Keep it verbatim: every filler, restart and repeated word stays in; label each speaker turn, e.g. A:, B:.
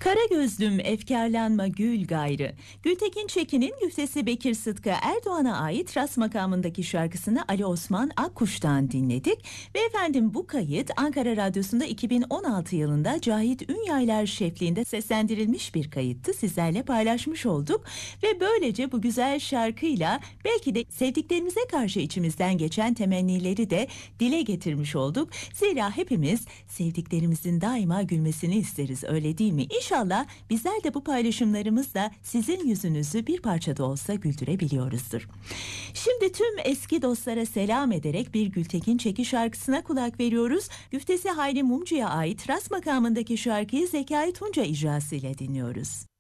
A: Kara gözlüm efkarlanma gül gayrı. Gültekin Çekin'in güftesi Bekir Sıtkı Erdoğan'a ait Ras makamındaki şarkısını Ali Osman Akkuş'tan dinledik. Ve efendim bu kayıt Ankara Radyosu'nda iki bin on altı yılında Cahit Ünyaylar şefliğinde seslendirilmiş bir kayıttı. Sizlerle paylaşmış olduk. Ve böylece bu güzel şarkıyla belki de sevdiklerimize karşı içimizden geçen temennileri de dile getirmiş olduk. Zira hepimiz sevdiklerimizin daima gülmesini isteriz, öyle değil mi? İnşallah bizler de bu paylaşımlarımızla sizin yüzünüzü bir parça da olsa güldürebiliyoruzdur. Şimdi tüm eski dostlara selam ederek bir Gültekin Çekin şarkısına kulak veriyoruz. Güftesi Hayri Mumcu'ya ait Ras makamındaki şarkıyı Zekai Tunca icrasıyla dinliyoruz.